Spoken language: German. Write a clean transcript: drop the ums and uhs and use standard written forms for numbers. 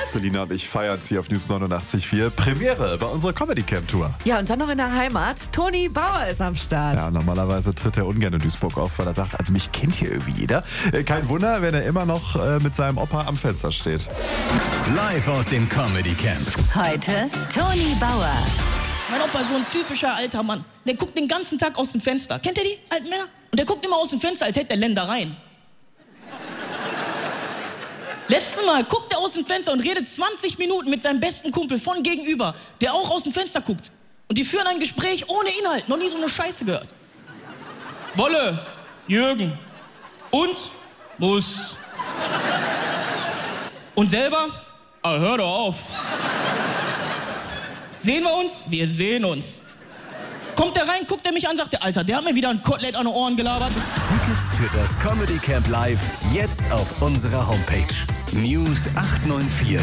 Selina und ich feiern sie auf News 89.4. Premiere bei unserer Comedy Camp Tour. Ja, und dann noch in der Heimat. Toni Bauer ist am Start. Ja, normalerweise tritt er ungern in Duisburg auf, weil er sagt, also mich kennt hier irgendwie jeder. Kein Wunder, wenn er immer noch mit seinem Opa am Fenster steht. Live aus dem Comedy Camp. Heute Toni Bauer. Mein Opa ist so ein typischer alter Mann. Der guckt den ganzen Tag aus dem Fenster. Kennt ihr die alten Männer? Und der guckt immer aus dem Fenster, als hätte er Ländereien. Letztes Mal guckt er aus dem Fenster und redet 20 Minuten mit seinem besten Kumpel von gegenüber, der auch aus dem Fenster guckt. Und die führen ein Gespräch ohne Inhalt. Noch nie so eine Scheiße gehört. Wolle, Jürgen und Muss. Und selber? Ah, hör doch auf. Sehen wir uns? Wir sehen uns. Kommt er rein, guckt er mich an, sagt der Alter, der hat mir wieder ein Kotelett an den Ohren gelabert. Tickets für das Comedy Camp Live jetzt auf unserer Homepage. News 894.